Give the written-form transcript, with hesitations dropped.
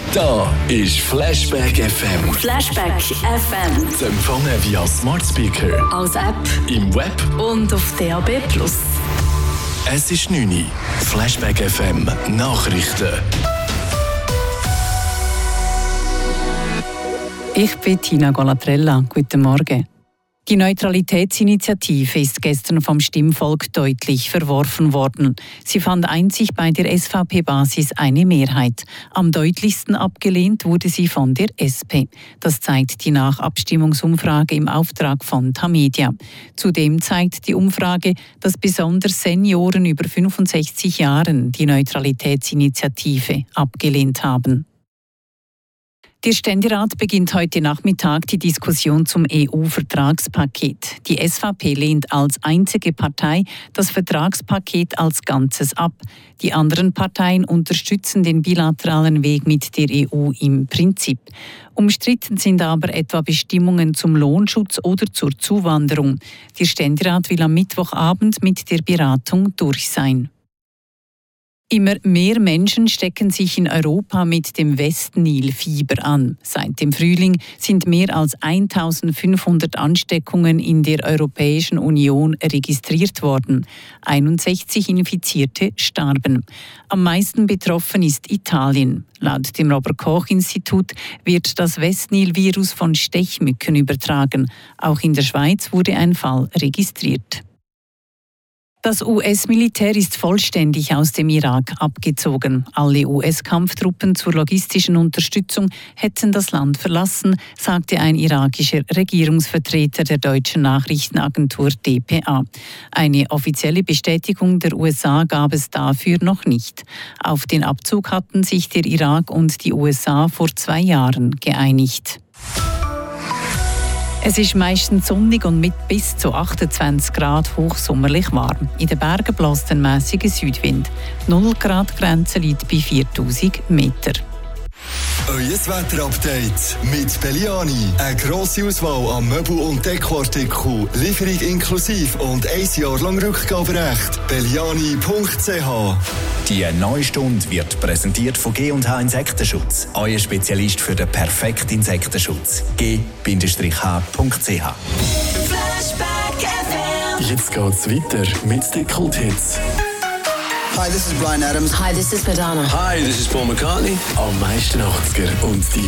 Da ist Flashback FM. Flashback FM. Zu empfangen via Smart Speaker, Als App im Web und auf DAB+. Es ist 9 Uhr. Flashback FM Nachrichten. Ich bin Tina Golatrella. Guten Morgen. Die Neutralitätsinitiative ist gestern vom Stimmvolk deutlich verworfen worden. Sie fand einzig bei der SVP-Basis eine Mehrheit. Am deutlichsten abgelehnt wurde sie von der SP. Das zeigt die Nachabstimmungsumfrage im Auftrag von Tamedia. Zudem zeigt die Umfrage, dass besonders Senioren über 65 Jahren die Neutralitätsinitiative abgelehnt haben. Der Ständerat beginnt heute Nachmittag die Diskussion zum EU-Vertragspaket. Die SVP lehnt als einzige Partei das Vertragspaket als Ganzes ab. Die anderen Parteien unterstützen den bilateralen Weg mit der EU im Prinzip. Umstritten sind aber etwa Bestimmungen zum Lohnschutz oder zur Zuwanderung. Der Ständerat will am Mittwochabend mit der Beratung durch sein. Immer mehr Menschen stecken sich in Europa mit dem Westnil-Fieber an. Seit dem Frühling sind mehr als 1500 Ansteckungen in der Europäischen Union registriert worden. 61 Infizierte starben. Am meisten betroffen ist Italien. Laut dem Robert-Koch-Institut wird das Westnil-Virus von Stechmücken übertragen. Auch in der Schweiz wurde ein Fall registriert. Das US-Militär ist vollständig aus dem Irak abgezogen. Alle US-Kampftruppen zur logistischen Unterstützung hätten das Land verlassen, sagte ein irakischer Regierungsvertreter der deutschen Nachrichtenagentur dpa. Eine offizielle Bestätigung der USA gab es dafür noch nicht. Auf den Abzug hatten sich der Irak und die USA vor 2 Jahren geeinigt. Es ist meistens sonnig und mit bis zu 28 Grad hochsommerlich warm. In den Bergen bläst ein mäßiger Südwind. 0 Grad Grenze liegt bei 4000 Meter. Euer Wetterupdate mit Belliani. Eine grosse Auswahl an Möbel- und Dekoartikeln, Lieferung inklusive und 1 Jahr lang Rückgaberecht. Belliani.ch. Die neue Stunde wird präsentiert von G&H Insektenschutz. Euer Spezialist für den perfekten Insektenschutz. G-H.ch. Jetzt geht's weiter mit den Kulthits. Hi, this is Bryan Adams. Hi, this is Madonna. Hi, this is Paul McCartney. Am meisten 80er und die